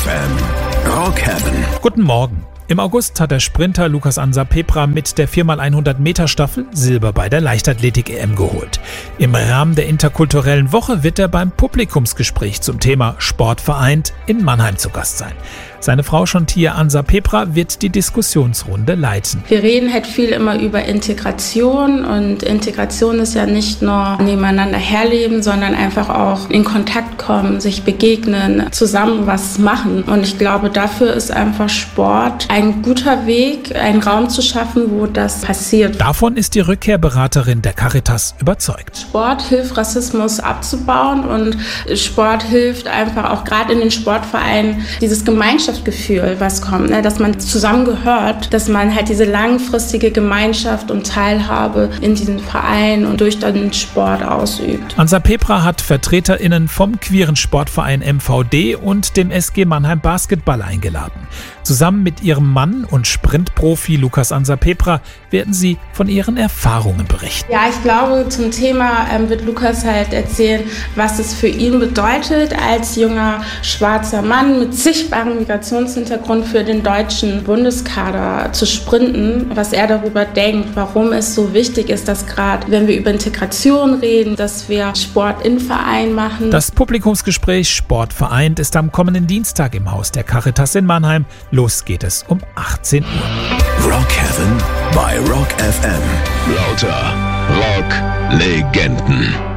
FM. Rock Heaven. Guten Morgen. Im August hat der Sprinter Lucas Ansa Pepra mit der 4x100 Meter Staffel Silber bei der Leichtathletik-EM geholt. Im Rahmen der interkulturellen Woche wird er beim Publikumsgespräch zum Thema Sport vereint in Mannheim zu Gast sein. Seine Frau Chantia Ansa Pepra wird die Diskussionsrunde leiten. Wir reden halt viel immer über Integration und Integration ist ja nicht nur nebeneinander herleben, sondern einfach auch in Kontakt kommen, sich begegnen, zusammen was machen. Und ich glaube, dafür ist einfach Sport ein guter Weg, einen Raum zu schaffen, wo das passiert. Davon ist die Rückkehrberaterin der Caritas überzeugt. Sport hilft, Rassismus abzubauen und Sport hilft einfach auch gerade in den Sportvereinen dieses Gemeinschaftsgefühl, was kommt, dass man zusammengehört, dass man halt diese langfristige Gemeinschaft und Teilhabe in diesen Verein und durch den Sport ausübt. Ansa Pepra hat VertreterInnen vom queeren Sportverein MVD und dem SG Mannheim Basketball eingeladen. Zusammen mit ihrem Mann und Sprintprofi Lucas Ansa Pepra werden sie von ihren Erfahrungen berichten. Ja, ich glaube, zum Thema wird Lucas halt erzählen, was es für ihn bedeutet, als junger schwarzer Mann mit sichtbarem Migrationshintergrund für den deutschen Bundeskader zu sprinten, was er darüber denkt, warum es so wichtig ist, dass gerade, wenn wir über Integration reden, dass wir Sport in Verein machen. Das Publikumsgespräch Sport vereint ist am kommenden Dienstag im Haus der Caritas in Mannheim. Los geht es um 18 Uhr. Rock Heaven bei Rock FM. Lauter Rock-Legenden.